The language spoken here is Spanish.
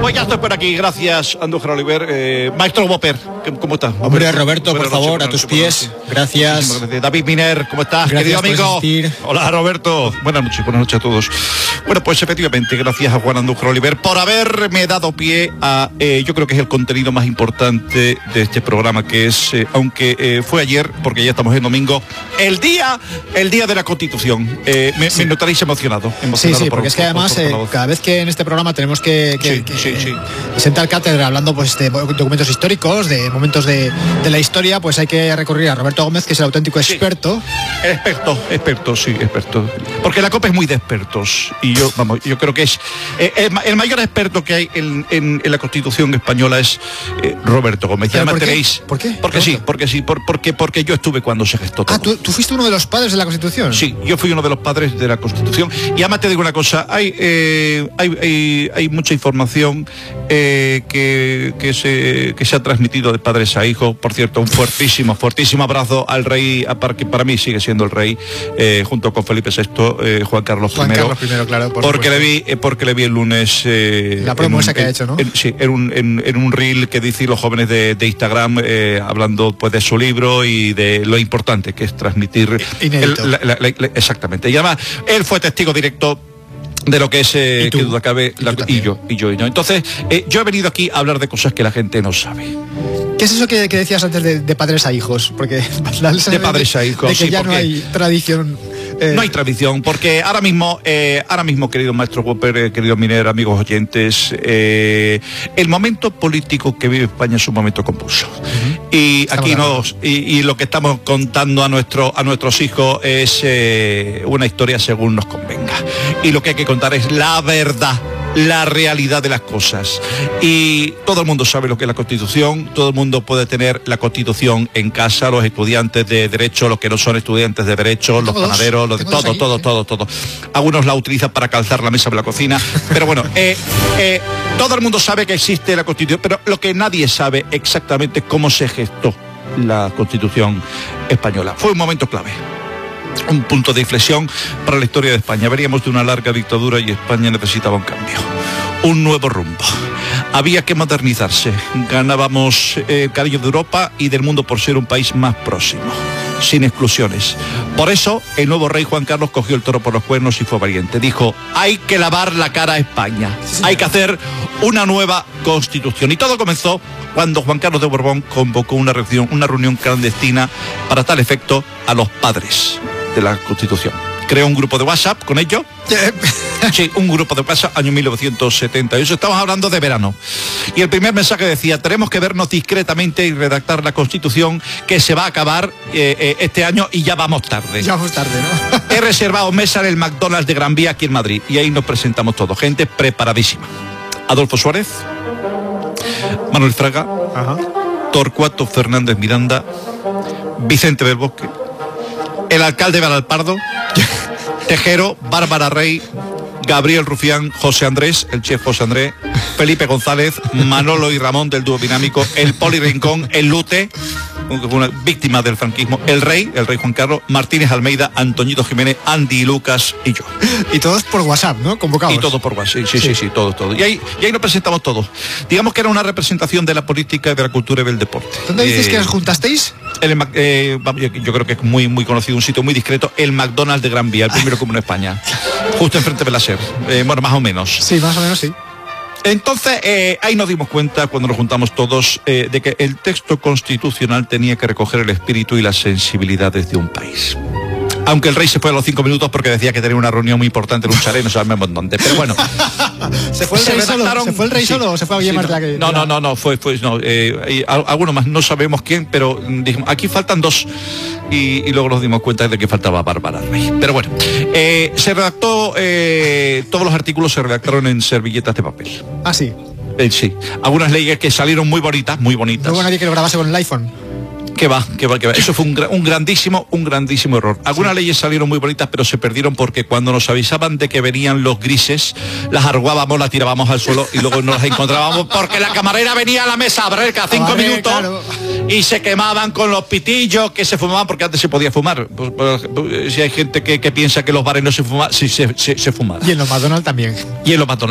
Pues ya estoy por aquí, gracias Andújar Oliver. Maestro Boper, ¿cómo estás? Hombre, Roberto, por favor, a tus pies. Gracias. David Miner, ¿cómo estás, querido amigo? Hola, Roberto. Buenas noches a todos. Bueno, pues efectivamente, gracias a Juan Andújar Oliver por haberme dado pie a, yo creo que es el contenido más importante de este programa, que es, aunque fue ayer, porque ya estamos en domingo, el día de la Constitución. Me notaréis emocionado. Sí, porque es que además, cada vez que en este programa tenemos que sentar cátedra hablando pues de documentos históricos, de momentos de la historia, pues hay que recurrir a Roberto Gómez, que es el auténtico experto. Experto. Porque la COPE es muy de expertos. Y yo creo que es el mayor experto que hay en la Constitución española es Roberto Gómez. Y además tenéis. ¿Por qué? Porque yo estuve cuando se gestó todo. ¿Tú fuiste uno de los padres de la Constitución? Sí, yo fui uno de los padres de la Constitución. Y además te digo una cosa, hay mucha información que se ha transmitido de padres a hijos. Por cierto, un fortísimo abrazo al rey, que para mí sigue siendo el rey, junto con Felipe VI, Juan Carlos I. Claro, porque le vi el lunes. La promo esa que ha hecho, ¿no? En un reel que dice los jóvenes de Instagram, hablando pues de su libro y de lo importante que es transmitir. Exactamente. Y además, él fue testigo directo de lo que es, que duda cabe, y yo. Entonces, yo he venido aquí a hablar de cosas que la gente no sabe. ¿Qué es eso que decías antes de padres a hijos? Porque de padres a hijos, de que ya no hay tradición. No hay tradición, porque ahora mismo, querido maestro Popper, querido Miner, amigos oyentes, el momento político que vive España es un momento convulso. Y aquí y lo que estamos contando a nuestros hijos es una historia según nos convenga. Y lo que hay que contar es la verdad, la realidad de las cosas. Y todo el mundo sabe lo que es la Constitución, todo el mundo puede tener la Constitución en casa, los estudiantes de Derecho, los que no son estudiantes de Derecho, los panaderos, todo. Algunos la utilizan para calzar la mesa de la cocina, pero bueno, todo el mundo sabe que existe la Constitución, pero lo que nadie sabe exactamente cómo se gestó la Constitución española. Fue un momento clave, un punto de inflexión para la historia de España. Veníamos de una larga dictadura y España necesitaba un cambio, un nuevo rumbo. Había que modernizarse. Ganábamos cariño de Europa y del mundo por ser un país más próximo, sin exclusiones. Por eso el nuevo rey Juan Carlos cogió el toro por los cuernos y fue valiente. Dijo, hay que lavar la cara a España, hay que hacer una nueva Constitución. Y todo comenzó cuando Juan Carlos de Borbón convocó una reunión clandestina para tal efecto a los padres de la Constitución. Creó un grupo de WhatsApp con ellos. Sí, un grupo de WhatsApp, año 1978. Estamos hablando de verano. Y el primer mensaje decía, tenemos que vernos discretamente y redactar la Constitución, que se va a acabar este año y ya vamos tarde. Ya vamos tarde, ¿no? He reservado mesa en el McDonald's de Gran Vía aquí en Madrid. Y ahí nos presentamos todos, gente preparadísima. Adolfo Suárez, Manuel Fraga, Torcuato Fernández Miranda, Vicente del Bosque, el alcalde Balalpardo, Tejero, Bárbara Rey, Gabriel Rufián, José Andrés, el chef José Andrés, Felipe González, Manolo y Ramón del dúo dinámico, el Poli Rincón, el Lute, una víctima del franquismo, el rey Juan Carlos, Martínez Almeida, Antoñito Jiménez, Andy Lucas y yo. Y todos por WhatsApp, ¿no? Convocados. Y todos por WhatsApp, sí, todos. Y ahí nos presentamos todos. Digamos que era una representación de la política, de la cultura y del deporte. ¿Dónde dices que os juntasteis? Yo creo que es muy conocido, un sitio muy discreto, el McDonald's de Gran Vía, el primero como en España, justo enfrente de la SER. Bueno, más o menos. Sí, más o menos sí. Entonces, ahí nos dimos cuenta, cuando nos juntamos todos, de que el texto constitucional tenía que recoger el espíritu y las sensibilidades de un país. Aunque el rey se fue a los 5 minutos porque decía que tenía una reunión muy importante en un chalet, no sabemos dónde. Pero bueno. ¿Se fue el rey solo o se fue alguien más de la que...? No, fue alguno más, no sabemos quién, pero dijimos, aquí faltan 2. Y luego nos dimos cuenta de que faltaba Bárbara Rey. Pero bueno, se redactó, todos los artículos se redactaron en servilletas de papel. Ah, sí. Sí, algunas leyes que salieron muy bonitas. No hubo nadie que lo grabase con el iPhone. Que va. Eso fue un grandísimo error. Algunas leyes salieron muy bonitas, pero se perdieron porque cuando nos avisaban de que venían los grises, las arrugábamos, las tirábamos al suelo y luego no las encontrábamos porque la camarera venía a la mesa a barrer cada 5 minutos, claro. Y se quemaban con los pitillos que se fumaban, porque antes se podía fumar. Si hay gente que piensa que los bares no se fuman, sí se fuman. Y en los McDonald's también.